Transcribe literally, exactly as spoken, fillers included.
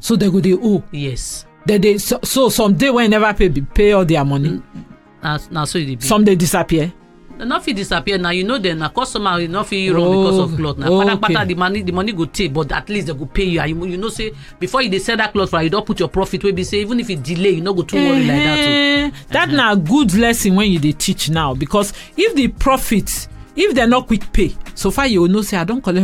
So they go they owe. Yes. They, they so, so some day when never pay pay all their money. Mm. Now, now so it be. Some they disappear. Not fit disappear now. You know then a customer will not feel you wrong oh, because of cloth. Now, oh, okay. Pata, the money, the money go take, but at least they go pay you. And you, you know, say before you they sell that cloth for you don't put your profit. Where be say even if it delay, you not go too uh-huh. worry like that. Too. That uh-huh. now good lesson when you they teach now, because if the profit, if they're not quick pay, so far you will know say I don't collect